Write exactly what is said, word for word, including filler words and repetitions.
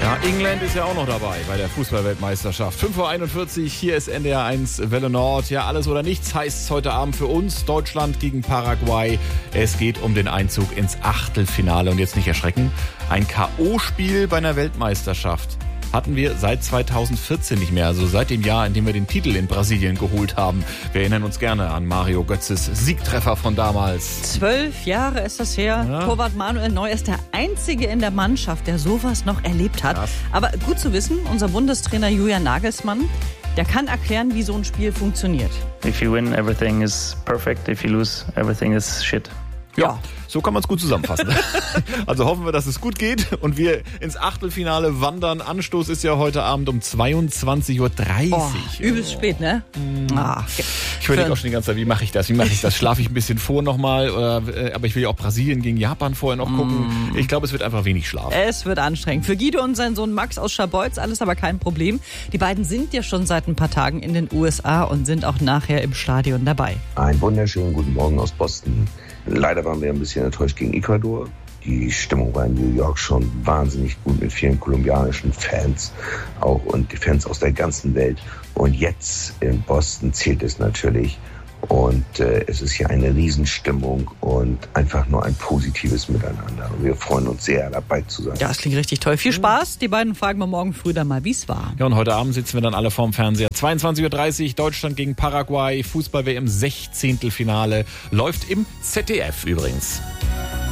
Ja, England ist ja auch noch dabei bei der Fußball-Weltmeisterschaft. fünf Uhr einundvierzig, hier ist N D R eins Welle Nord. Ja, alles oder nichts heißt es heute Abend für uns. Deutschland gegen Paraguay. Es geht um den Einzug ins Achtelfinale. Und jetzt nicht erschrecken, ein K O-Spiel bei einer Weltmeisterschaft hatten wir seit zweitausendvierzehn nicht mehr, also seit dem Jahr, in dem wir den Titel in Brasilien geholt haben. Wir erinnern uns gerne an Mario Götzes Siegtreffer von damals. Zwölf Jahre ist das her. Ja. Torwart Manuel Neuer ist der Einzige in der Mannschaft, der sowas noch erlebt hat. Krass. Aber gut zu wissen, unser Bundestrainer Julian Nagelsmann, der kann erklären, wie so ein Spiel funktioniert. If you win, everything is perfect. If you lose, everything is shit. Ja, so kann man es gut zusammenfassen. Also hoffen wir, dass es gut geht und wir ins Achtelfinale wandern. Anstoß ist ja heute Abend um zweiundzwanzig Uhr dreißig. Oh, übelst oh. spät, ne? Mm. Ah, ich überlege auch schon die ganze Zeit, wie mache ich das? Wie mache ich das? Schlafe ich ein bisschen vor nochmal? Oder, aber ich will ja auch Brasilien gegen Japan vorher noch gucken. Mm. Ich glaube, es wird einfach wenig Schlaf. Es wird anstrengend. Für Guido und seinen Sohn Max aus Scharbeutz alles aber kein Problem. Die beiden sind ja schon seit ein paar Tagen in den U S A und sind auch nachher im Stadion dabei. Einen wunderschönen guten Morgen aus Boston. Leider waren wir ein bisschen enttäuscht gegen Ecuador. Die Stimmung war in New York schon wahnsinnig gut mit vielen kolumbianischen Fans auch und die Fans aus der ganzen Welt. Und jetzt in Boston zählt es natürlich. Und äh, es ist hier eine Riesenstimmung und einfach nur ein positives Miteinander. Und wir freuen uns sehr, dabei zu sein. Ja, das klingt richtig toll. Viel Spaß. Die beiden fragen wir morgen früh dann mal, wie es war. Ja, und heute Abend sitzen wir dann alle vorm Fernseher. zweiundzwanzig Uhr dreißig, Deutschland gegen Paraguay. Fußball-W M Sechzehntelfinale. Läuft im Z D F übrigens.